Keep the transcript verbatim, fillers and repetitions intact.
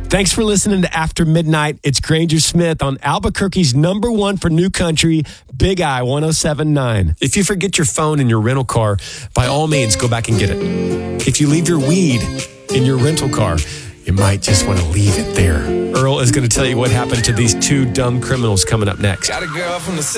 Thanks for listening to After Midnight. It's Granger Smith on Albuquerque's number one for new country, Big I one oh seven point nine. If you forget your phone in your rental car, by all means, go back and get it. If you leave your weed in your rental car, you might just want to leave it there. Earl is going to tell you what happened to these two dumb criminals coming up next. Got a girl from the